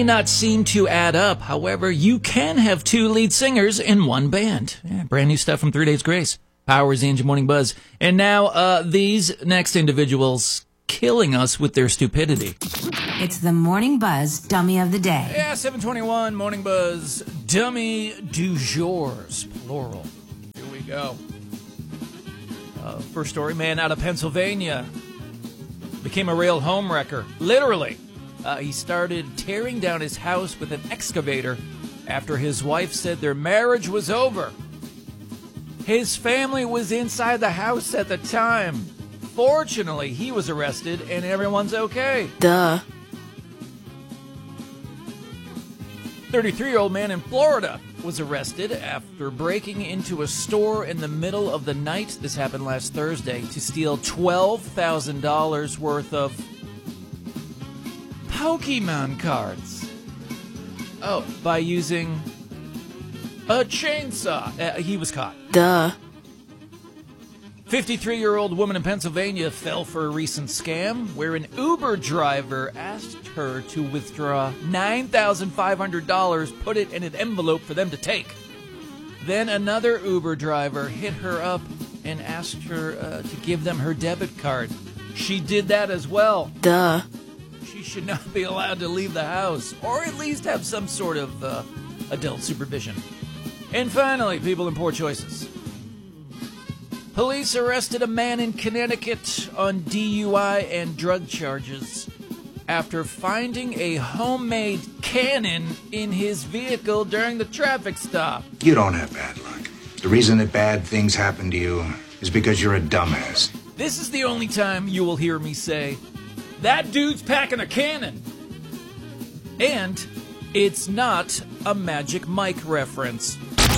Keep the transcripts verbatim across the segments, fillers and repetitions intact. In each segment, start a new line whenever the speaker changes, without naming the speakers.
Not seem to add up. However, you can have two lead singers in one band. Yeah, brand new stuff from Three Days Grace. Powers, Angie Morning Buzz. And now, uh, these next individuals killing us with their stupidity.
It's the Morning Buzz Dummy of the Day.
Yeah, seven twenty-one, Morning Buzz Dummy du jours, plural. Here we go. Uh, first story, man out of Pennsylvania became a real home wrecker. Literally. Uh, he started tearing down his house with an excavator after his wife said their marriage was over. His family was inside the house at the time. Fortunately, he was arrested and everyone's okay.
Duh.
thirty-three-year-old man in Florida was arrested after breaking into a store in the middle of the night, this happened last Thursday, to steal twelve thousand dollars worth of Pokemon cards. Oh, by using a chainsaw. Uh, he was caught.
Duh.
fifty-three-year-old woman in Pennsylvania fell for a recent scam where an Uber driver asked her to withdraw nine thousand five hundred dollars, put it in an envelope for them to take. Then another Uber driver hit her up and asked her uh, to give them her debit card. She did that as well.
Duh.
She should not be allowed to leave the house, or at least have some sort of uh, adult supervision. And finally, people in poor choices. Police arrested a man in Connecticut on D U I and drug charges after finding a homemade cannon in his vehicle during the traffic stop.
You don't have bad luck. The reason that bad things happen to you is because you're a dumbass.
This is the only time you will hear me say, that dude's packing a cannon. And it's not a Magic Mike reference.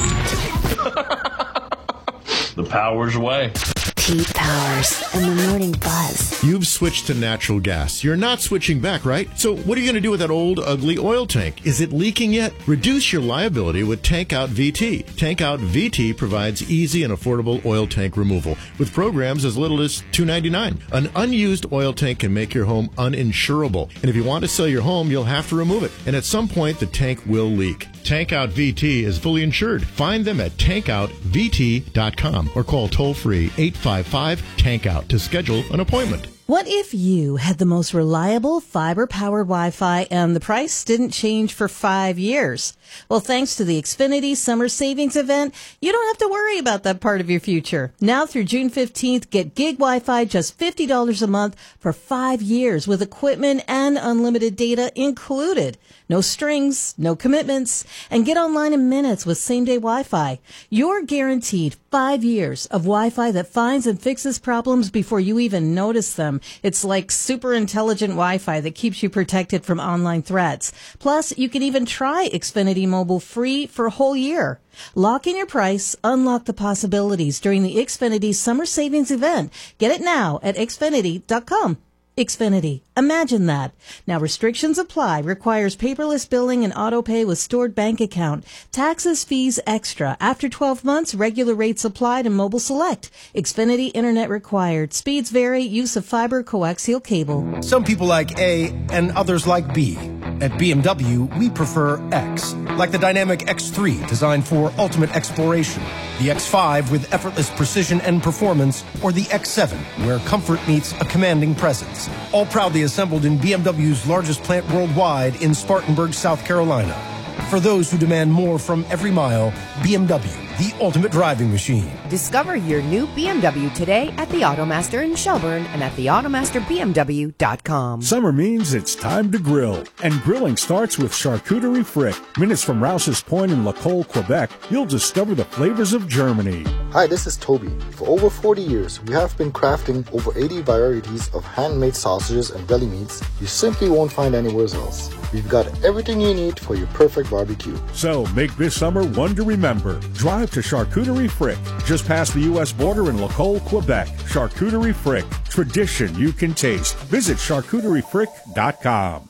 The Powers way.
Pete Powers and the Morning Buzz.
You've switched to natural gas. You're not switching back, right? So what are you going to do with that old, ugly oil tank? Is it leaking yet? Reduce your liability with Tank Out V T. Tank Out V T provides easy and affordable oil tank removal with programs as little as two dollars and ninety-nine cents. An unused oil tank can make your home uninsurable. And if you want to sell your home, you'll have to remove it. And at some point, the tank will leak. Tank Out V T is fully insured. Find them at tank out v t dot com or call toll-free eight five five tank out to schedule an appointment.
What if you had the most reliable fiber-powered Wi-Fi and the price didn't change for five years? Well, thanks to the Xfinity Summer Savings Event, you don't have to worry about that part of your future. Now through June fifteenth, get gig Wi-Fi just fifty dollars a month for five years with equipment and unlimited data included. No strings, no commitments, and get online in minutes with same-day Wi-Fi. You're guaranteed five years of Wi-Fi that finds and fixes problems before you even notice them. It's like super intelligent Wi-Fi that keeps you protected from online threats. Plus, you can even try Xfinity Mobile free for a whole year. Lock in your price, unlock the possibilities during the Xfinity Summer Savings Event. Get it now at xfinity dot com. Xfinity. Imagine that. Now restrictions apply. Requires paperless billing and auto pay with stored bank account. Taxes, fees extra. After twelve months, regular rates applied and mobile select. Xfinity internet required. Speeds vary. Use of fiber coaxial cable.
Some people like A and others like B. At B M W, we prefer X. Like the dynamic X three, designed for ultimate exploration. The X five with effortless precision and performance. Or the X seven, where comfort meets a commanding presence. All proudly assembled in B M W's largest plant worldwide in Spartanburg, South Carolina. For those who demand more from every mile, B M W, the ultimate driving machine.
Discover your new B M W today at the Automaster in Shelburne and at the automaster b m w dot com.
Summer means it's time to grill, and grilling starts with Charcuterie Frick. Minutes from Rouse's Point in Lacolle, Quebec, you'll discover the flavors of Germany.
Hi, this is Toby. For over forty years, we have been crafting over eighty varieties of handmade sausages and deli meats you simply won't find anywhere else. We've got everything you need for your perfect barbecue.
So make this summer one to remember. Drive to Charcuterie Frick, just past the U S border in Lacolle, Quebec. Charcuterie Frick, tradition you can taste. Visit charcuterie frick dot com.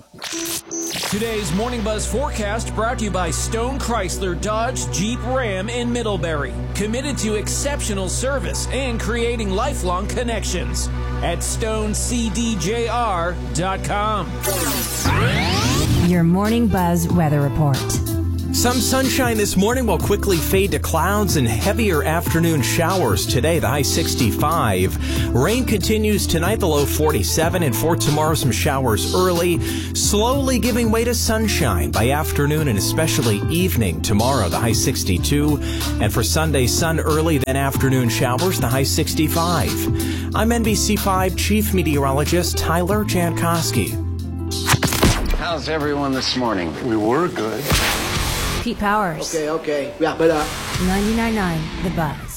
Today's Morning Buzz forecast brought to you by Stone Chrysler Dodge Jeep Ram in Middlebury. Committed to exceptional service and creating lifelong connections at stone c d j r dot com.
your Morning Buzz weather report.
Some sunshine this morning will quickly fade to clouds and heavier afternoon showers today, the high sixty-five. Rain continues tonight, the low forty-seven, and for tomorrow some showers early, slowly giving way to sunshine by afternoon and especially evening tomorrow, the high sixty-two. And for Sunday, sun early, then afternoon showers, the high sixty-five. I'm N B C five Chief Meteorologist Tyler Jankowski.
How's everyone this morning?
We were good.
Pete Powers.
Okay, okay. Wrap it up.
ninety-nine point nine The Buzz.